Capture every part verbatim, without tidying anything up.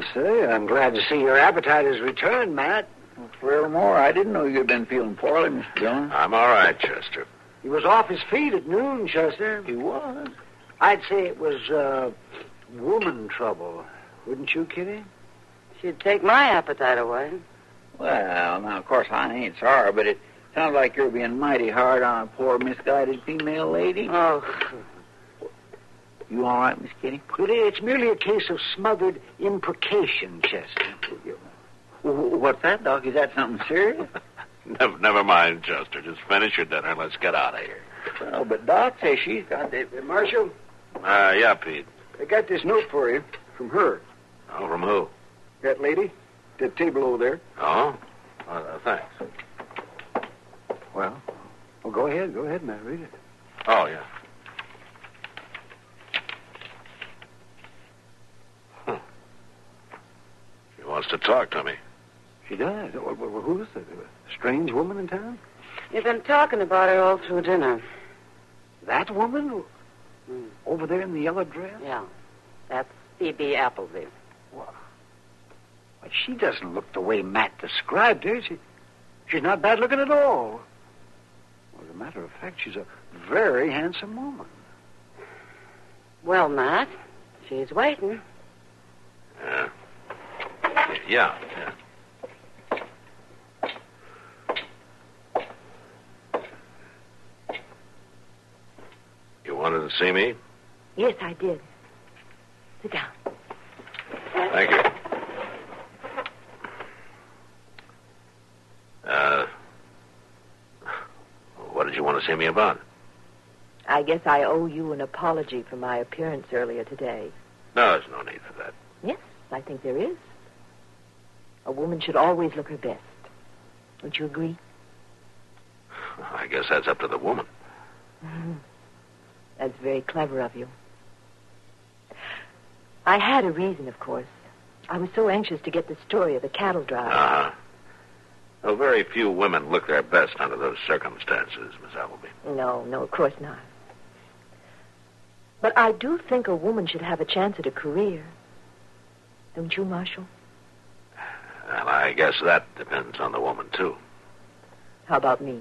sir. I'm glad to see your appetite has returned, Matt. Well, forevermore, I didn't know you'd been feeling poorly, Mister Dillon. I'm all right, Chester. He was off his feet at noon, Chester. He was? I'd say it was, uh, woman trouble. Wouldn't you, Kitty? She'd take my appetite away. Well, now, of course, I ain't sorry, but it sounds like you're being mighty hard on a poor, misguided female lady. Oh. You all right, Miss Kitty? Kitty, it's merely a case of smothered imprecation, Chester. What's that, Doc? Is that something serious? never, never mind, Chester. Just finish your dinner and let's get out of here. Well, but Doc says she's got the... Uh, Marshal? Uh, yeah, Pete. I got this note for you from her. Oh, from who? That lady. That table over there. Oh? Uh, thanks. Well, well, go ahead. Go ahead, Matt. Read it. Oh, yeah. Huh. She wants to talk to me. She does. Well, well, who is it? A strange woman in town? You've been talking about her all through dinner. That woman? Mm. Over there in the yellow dress? Yeah. That's Phoebe Appleby. Well, but she doesn't look the way Matt described her. She, she's not bad looking at all. Well, as a matter of fact, she's a very handsome woman. Well, Matt, she's waiting. Yeah. Yeah, yeah. You wanted to see me? Yes, I did. Sit down. Thank you. Uh, what did you want to see me about? I guess I owe you an apology for my appearance earlier today. No, there's no need for that. Yes, I think there is. A woman should always look her best. Don't you agree? I guess that's up to the woman. Mm-hmm. That's very clever of you. I had a reason, of course. I was so anxious to get the story of the cattle drive. Uh-huh. Well, very few women look their best under those circumstances, Miss Appleby. No, no, of course not. But I do think a woman should have a chance at a career. Don't you, Marshal? And I guess that depends on the woman, too. How about me?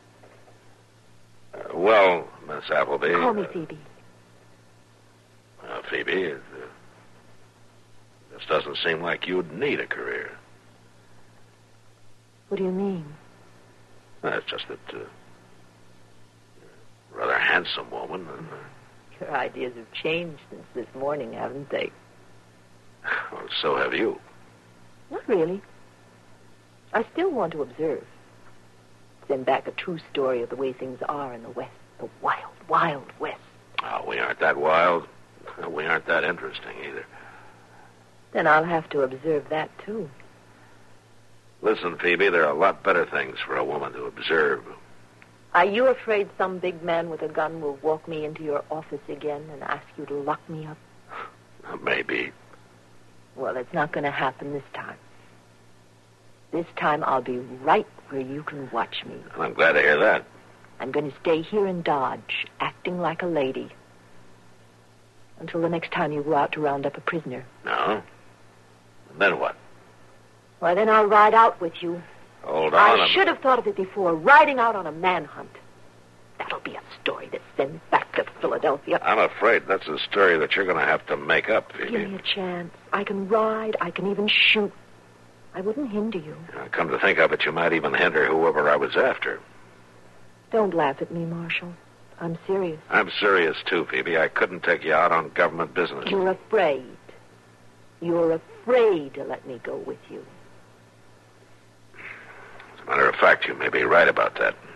Uh, well, Miss Appleby... Call me uh, Phoebe. Uh, Phoebe, it uh, just doesn't seem like you'd need a career. What do you mean? Uh, it's just that... Uh, you're a rather handsome woman, and... Uh, Your ideas have changed since this morning, haven't they? Well, so have you. Not really. I still want to observe. Send back a true story of the way things are in the West. The wild, wild West. Oh, we aren't that wild. We aren't that interesting either. Then I'll have to observe that, too. Listen, Phoebe, there are a lot better things for a woman to observe. Are you afraid some big man with a gun will walk me into your office again and ask you to lock me up? Maybe. Well, it's not going to happen this time. This time I'll be right where you can watch me. I'm glad to hear that. I'm going to stay here in Dodge, acting like a lady. Until the next time you go out to round up a prisoner. No? And then what? Why, then I'll ride out with you. Hold on. I should have thought of it before. Riding out on a manhunt. That'll be a story that sends back to Philadelphia. I'm afraid that's a story that you're going to have to make up, Phoebe. Give me a chance. I can ride. I can even shoot. I wouldn't hinder you. Uh, come to think of it, you might even hinder whoever I was after. Don't laugh at me, Marshal. I'm serious. I'm serious, too, Phoebe. I couldn't take you out on government business. You're afraid. You're afraid to let me go with you. As a matter of fact, you may be right about that.